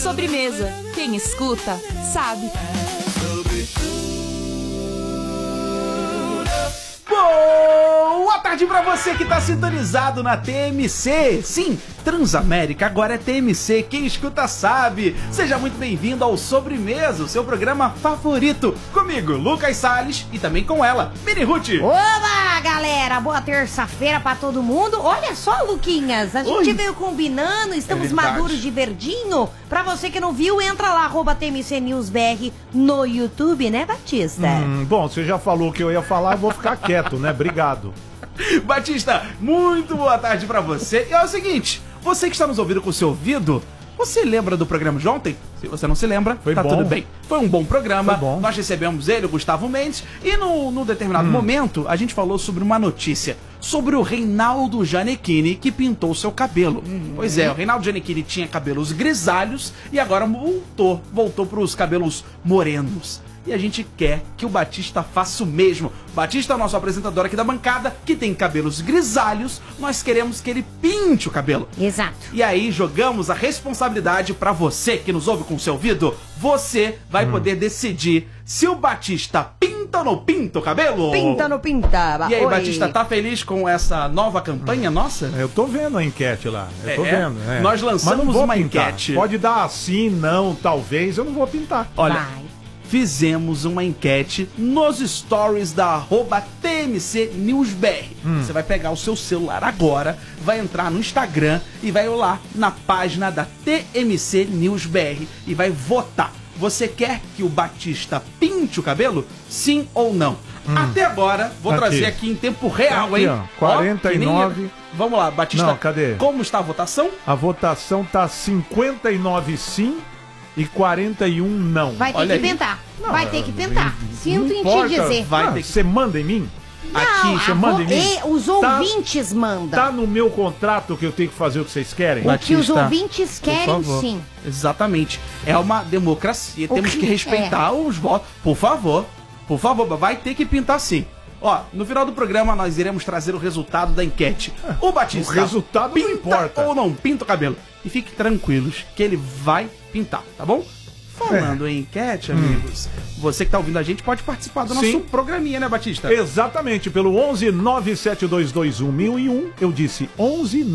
Sobremesa. Quem escuta, sabe. Boa tarde pra você que tá sintonizado na TMC. Sim, Transamérica agora é TMC, quem escuta sabe. Seja muito bem-vindo ao Sobremesa, o seu programa favorito. Comigo, Lucas Salles, e também com ela, Mini Ruth. Olá, galera, boa terça-feira pra todo mundo. Olha só, Luquinhas, a gente veio combinando, estamos maduros de verdinho. Pra você que não viu, entra lá, @TMC News BR no YouTube, né, Batista? Bom, você já falou o que eu ia falar, eu vou ficar quieto, né? Obrigado. Batista, muito boa tarde pra você. E é o seguinte, você que está nos ouvindo com o seu ouvido, você lembra do programa de ontem? Se você não se lembra, foi tá bom. Tudo bem. Foi um bom programa, Foi bom. Nós recebemos ele, o Gustavo Mendes, e num determinado momento, a gente falou sobre uma notícia, sobre o Reinaldo Gianecchini, que pintou seu cabelo. Pois é, o Reinaldo Gianecchini tinha cabelos grisalhos, e agora voltou pros cabelos morenos. E a gente quer que o Batista faça o mesmo. Batista é o nosso apresentador aqui da bancada, que tem cabelos grisalhos. Nós queremos que ele pinte o cabelo. Exato. E aí jogamos a responsabilidade pra você que nos ouve com o seu ouvido. Você vai poder decidir se o Batista pinta ou não pinta o cabelo. Pinta ou não pinta? E aí, Oi. Batista, tá feliz com essa nova campanha nossa? Eu tô vendo a enquete lá. Eu tô vendo. Nós lançamos Mas não vou uma pintar. enquete. Pode dar assim, não, talvez, eu não vou pintar. Olha, Vai. fizemos uma enquete nos stories da @TMC News BR. Você vai pegar o seu celular agora, vai entrar no Instagram e vai lá na página da TMC News BR e vai votar. Você quer que o Batista pinte o cabelo? Sim ou não? Até agora, vou Aqui. trazer aqui em tempo real, Aqui, hein? ó, Ó, 49. que nem- Vamos lá, Batista. Não, cadê? Como está a votação? A votação tá 59 sim e 41 não. Vai ter Olha que aí. pintar. Vai ter que pintar. Sinto Não em importa. te dizer. Vai Ah, ter que- Você manda em mim? Não, você manda em mim? os Tá- ouvintes mandam. Tá no meu contrato que eu tenho que fazer o que vocês querem? O que os Batista, ouvintes por querem, favor. sim. Exatamente. É uma democracia. O Temos que que respeitar os votos. Por favor, vai ter que pintar sim. Ó, no final do programa nós iremos trazer o resultado da enquete. O Batista O resultado não pinta importa. ou não pinta o cabelo. E fiquem tranquilos que ele vai pintar, tá bom? Falando em enquete, amigos, você que tá ouvindo a gente pode participar do nosso Sim. programinha, né, Batista? Exatamente, pelo 11 97221 1001, eu disse 11